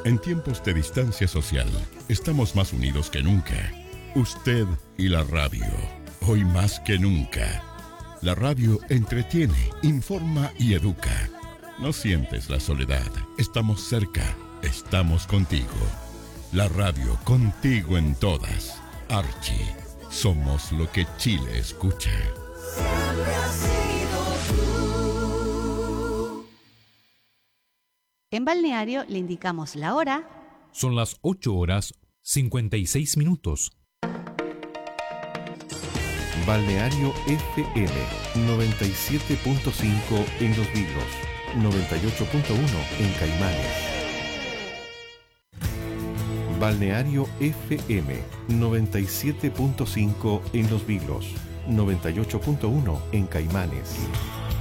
En tiempos de distancia social, estamos más unidos que nunca. Usted y la radio, hoy más que nunca. La radio entretiene, informa y educa. No sientes la soledad, estamos cerca, estamos contigo. La radio contigo en todas. Archie, somos lo que Chile escucha. Siempre has sido tú. En Balneario le indicamos la hora. Son las 8:56. Balneario FM 97.5 en Los Vilos, 98.1 en Caimanes. Balneario FM 97.5 en Los Vilos, 98.1 en Caimanes.